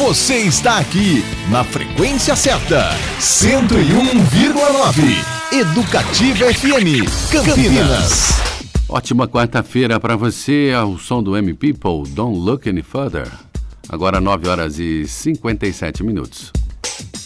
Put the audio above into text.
Você está aqui na frequência certa, 101,9 Educativa FM Campinas. Ótima quarta-feira para você, ao som do M People, Don't Look Any Further. Agora 9 horas e 57 minutos.